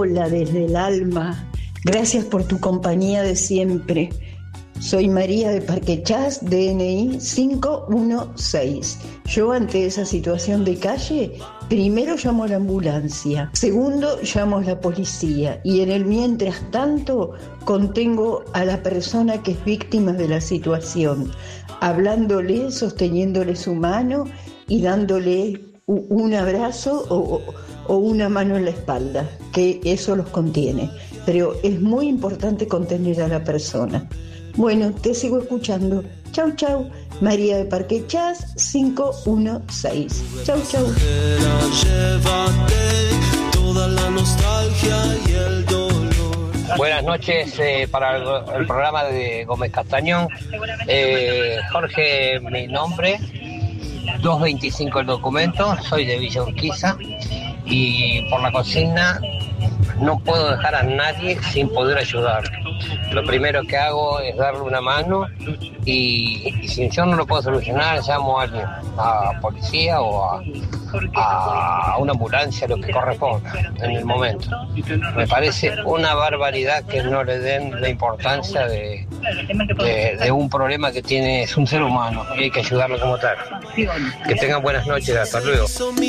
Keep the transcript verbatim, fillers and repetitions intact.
Hola desde el alma, gracias por tu compañía de siempre. Soy María de Parque Chas, D N I cinco uno seis. Yo ante esa situación de calle, primero llamo a la ambulancia, segundo llamo a la policía y en el mientras tanto contengo a la persona que es víctima de la situación, hablándole, sosteniéndole su mano y dándole un abrazo o, o una mano en la espalda, que eso los contiene. Pero es muy importante contener a la persona. Bueno, te sigo escuchando. Chau, chau. María de Parque Chas, cinco uno seis. Chau, chau. Buenas noches eh, para el, el programa de Gómez Castañón. Eh, Jorge, mi nombre, doscientos veinticinco el documento, soy de Villa Urquiza y por la consigna no puedo dejar a nadie sin poder ayudar. Lo primero que hago es darle una mano y, y si yo no lo puedo solucionar, llamo a alguien, a policía o a, a una ambulancia, lo que corresponda en el momento. Me parece una barbaridad que no le den la importancia de, de, de un problema que tiene es un ser humano y hay que ayudarlo como tal. Que tengan buenas noches, hasta luego.